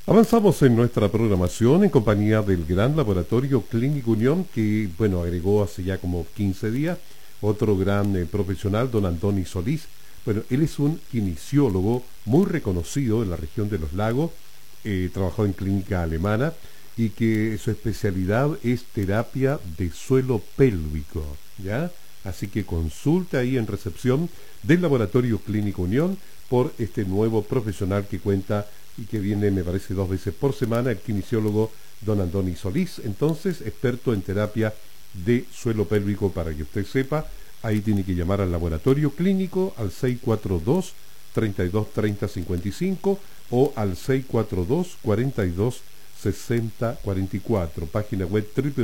Avanzamos en nuestra programación en compañía del gran laboratorio Clínico Unión que, bueno, agregó hace ya como 15 días otro gran profesional, don Antoni Solís. Bueno, él es un kinesiólogo muy reconocido en la región de los lagos, trabajó en clínica alemana y que su especialidad es terapia de suelo pélvico, ¿ya? Así que consulta ahí en recepción del Laboratorio Clínico Unión por este nuevo profesional que cuenta y que viene, me parece, 2 veces por semana, el kinesiólogo don Antoni Solís, entonces experto en terapia de suelo pélvico, para que usted sepa. Ahí tiene que llamar al laboratorio clínico al 642 32 30 55 o al 642 42 60 44, página web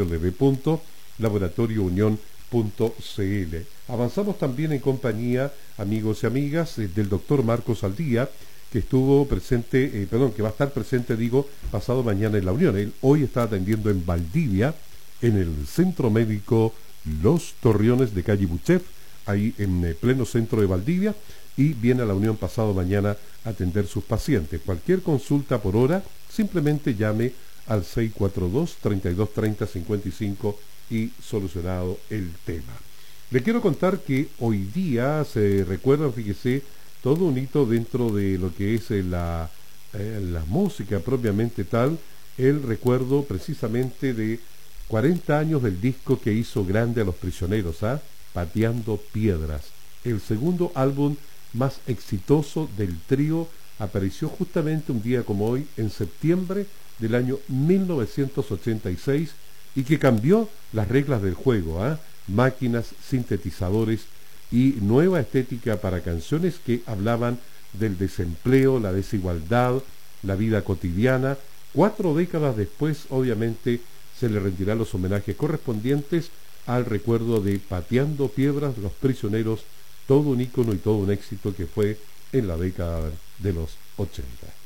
www.laboratoriounión.cl. Avanzamos también en compañía, amigos y amigas, del doctor Marcos Aldía, que estuvo presente, que va a estar presente, pasado mañana en la Unión. Él hoy está atendiendo en Valdivia, en el Centro Médico Los Torriones de calle Buchef, ahí en pleno centro de Valdivia, y viene a la Unión pasado mañana a atender sus pacientes. Cualquier consulta por hora, simplemente llame al 642 32 30 55 y solucionado el tema. Le quiero contar que hoy día se recuerda, fíjese, todo un hito dentro de lo que es la música propiamente tal, el recuerdo precisamente de 40 años del disco que hizo grande a Los Prisioneros, Pateando Piedras. El segundo álbum más exitoso del trío apareció justamente un día como hoy, en septiembre del año 1986, y que cambió las reglas del juego, máquinas, sintetizadores y nueva estética para canciones que hablaban del desempleo, la desigualdad, la vida cotidiana. 4 décadas después, obviamente, se le rendirán los homenajes correspondientes al recuerdo de Pateando Piedras, Los Prisioneros, todo un ícono y todo un éxito que fue en la década de los 80.